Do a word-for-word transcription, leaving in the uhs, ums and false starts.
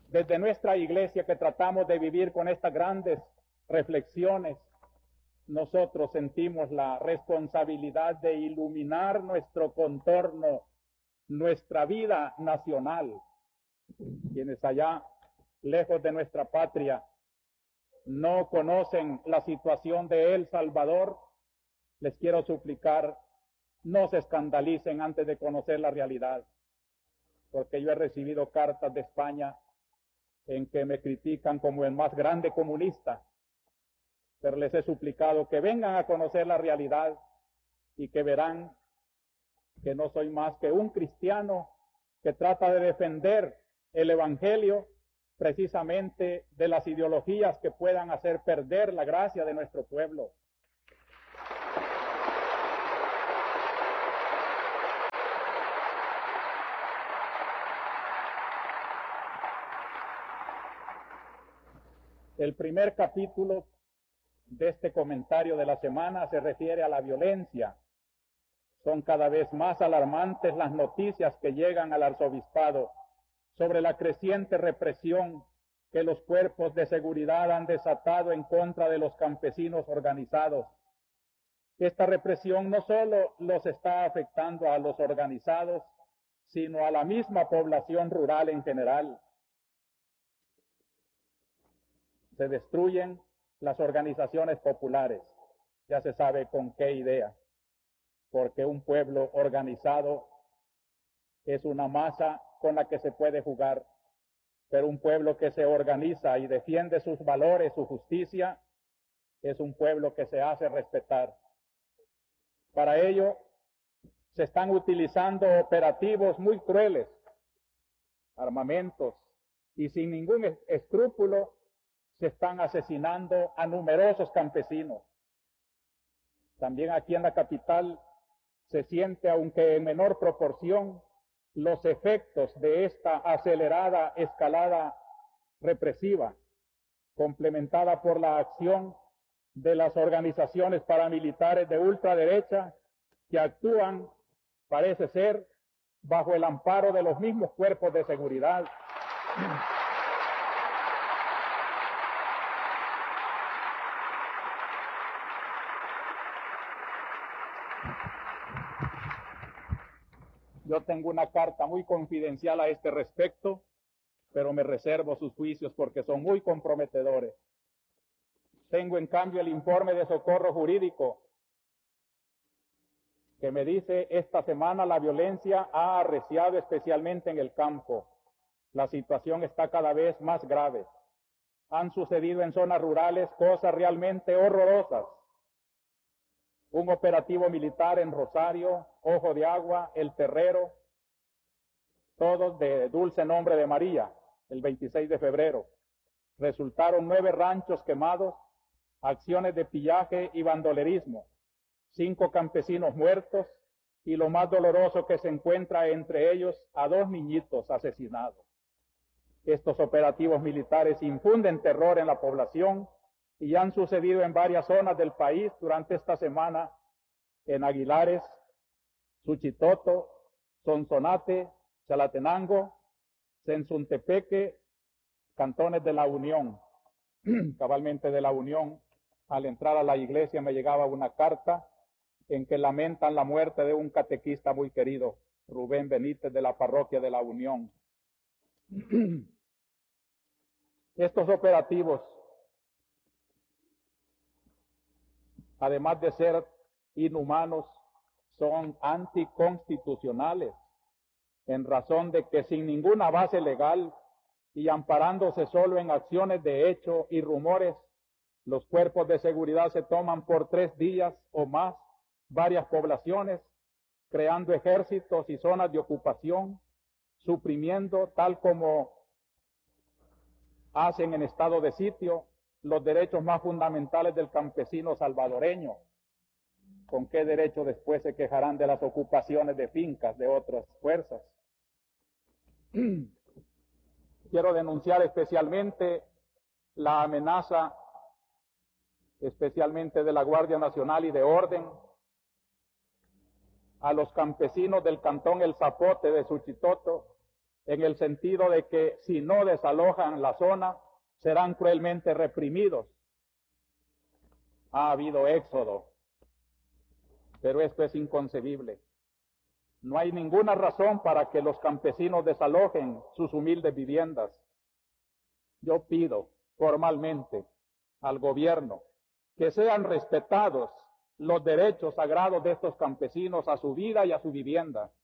desde nuestra iglesia que tratamos de vivir con estas grandes reflexiones, nosotros sentimos la responsabilidad de iluminar nuestro contorno, nuestra vida nacional. Quienes allá, lejos de nuestra patria, no conocen la situación de El Salvador, les quiero suplicar, no se escandalicen antes de conocer la realidad, porque yo he recibido cartas de España en que me critican como el más grande comunista, pero les he suplicado que vengan a conocer la realidad y que verán que no soy más que un cristiano que trata de defender el Evangelio precisamente de las ideologías que puedan hacer perder la gracia de nuestro pueblo. El primer capítulo de este comentario de la semana se refiere a la violencia. Son cada vez más alarmantes las noticias que llegan al arzobispado sobre la creciente represión que los cuerpos de seguridad han desatado en contra de los campesinos organizados. Esta represión no solo los está afectando a los organizados, sino a la misma población rural en general. Se destruyen las organizaciones populares, ya se sabe con qué idea, porque un pueblo organizado es una masa con la que se puede jugar, pero un pueblo que se organiza y defiende sus valores, su justicia, es un pueblo que se hace respetar. Para ello, se están utilizando operativos muy crueles, armamentos, y sin ningún escrúpulo, se están asesinando a numerosos campesinos. También aquí en la capital se siente, aunque en menor proporción, los efectos de esta acelerada escalada represiva, complementada por la acción de las organizaciones paramilitares de ultraderecha que actúan, parece ser, bajo el amparo de los mismos cuerpos de seguridad. Yo tengo una carta muy confidencial a este respecto, pero me reservo sus juicios porque son muy comprometedores. Tengo en cambio el informe de socorro jurídico que me dice: esta semana la violencia ha arreciado especialmente en el campo. La situación está cada vez más grave. Han sucedido en zonas rurales cosas realmente horrorosas. Un operativo militar en Rosario, Ojo de Agua, El Terrero, todos de dulce nombre de María, el veintiséis de febrero. Resultaron nueve ranchos quemados, acciones de pillaje y bandolerismo, cinco campesinos muertos y lo más doloroso que se encuentra entre ellos a dos niñitos asesinados. Estos operativos militares infunden terror en la población y han sucedido en varias zonas del país durante esta semana, en Aguilares, Suchitoto, Sonsonate, Chalatenango, Sensuntepeque, cantones de la Unión. Cabalmente de la Unión, al entrar a la iglesia me llegaba una carta en que lamentan la muerte de un catequista muy querido, Rubén Benítez, de la parroquia de la Unión. Estos operativos, además de ser inhumanos, son anticonstitucionales, en razón de que sin ninguna base legal y amparándose solo en acciones de hecho y rumores, los cuerpos de seguridad se toman por tres días o más varias poblaciones, creando ejércitos y zonas de ocupación, suprimiendo, tal como hacen en estado de sitio, los derechos más fundamentales del campesino salvadoreño. ¿Con qué derecho después se quejarán de las ocupaciones de fincas de otras fuerzas? Quiero denunciar especialmente la amenaza, especialmente de la Guardia Nacional y de Orden, a los campesinos del cantón El Zapote de Suchitoto, en el sentido de que si no desalojan la zona, serán cruelmente reprimidos. Ha habido éxodo, pero esto es inconcebible. No hay ninguna razón para que los campesinos desalojen sus humildes viviendas. Yo pido formalmente al gobierno que sean respetados los derechos sagrados de estos campesinos a su vida y a su vivienda.